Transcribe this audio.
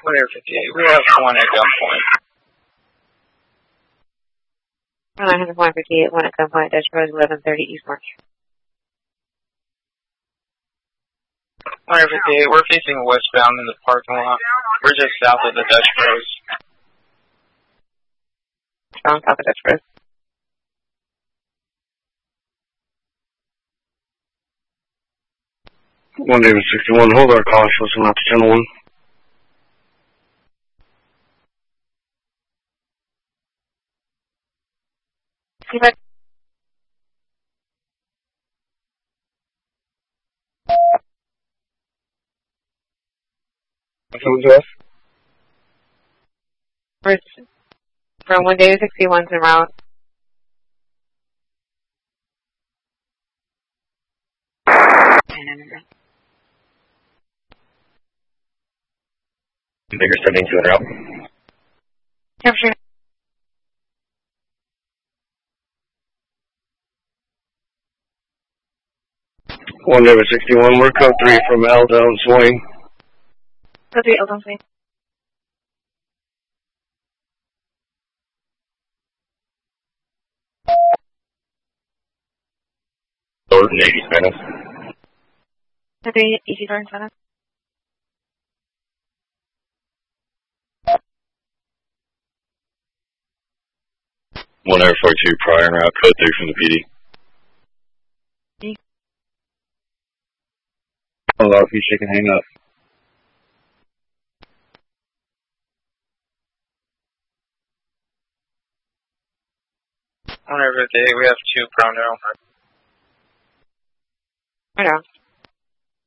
Air 58, we have one at gunpoint. 158, one at gunpoint, Dutch Road, 1130 East March. Air 58, we're facing westbound in the parking lot. We're just south of the Dutch Bros. South of the Dutch Bros. One David 61, hold our call, listen out to channel 1. Coming to us? From 1 David 61's en route. Bigger 72 en route. Temperature. One David 61, we're code 3 from L down swing. Code 3, L down swing. Door and 80 Spanish. Code 3, easy door in front of. One Air 42, prior en route, code 3 from the PD. Hello, if you can hang up. On Air 58, we have 2 prone now. Right now.